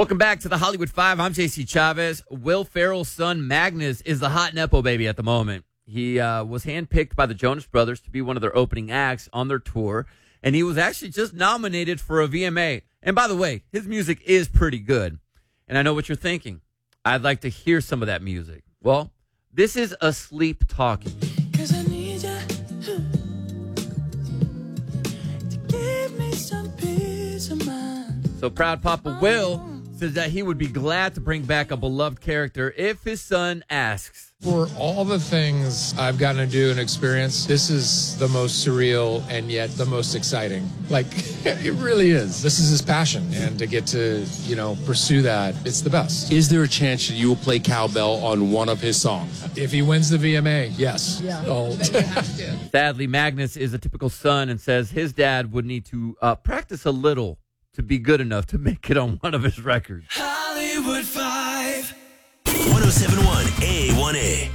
Welcome back to the Hollywood Five. I'm JC Chavez. Will Ferrell's son, Magnus, is the hot Nepo baby at the moment. He was handpicked by the Jonas Brothers to be one of their opening acts on their tour, and he was actually just nominated for a VMA. And by the way, his music is pretty good. And I know what you're thinking. I'd like to hear some of that music. Well, this is Asleep Talking. 'Cause I need you to give me some peace of mind. So Proud Papa Will says that he would be glad to bring back a beloved character if his son asks. For all the things I've gotten to do and experience, this is the most surreal and yet the most exciting. Like, it really is. This is his passion, and to get to, pursue that, it's the best. Is there a chance that you will play cowbell on one of his songs? If he wins the VMA, yes. Yeah. Oh. Sadly, Magnus is a typical son and says his dad would need to practice a little to be good enough to make it on one of his records. Hollywood 5. 1071 A1A.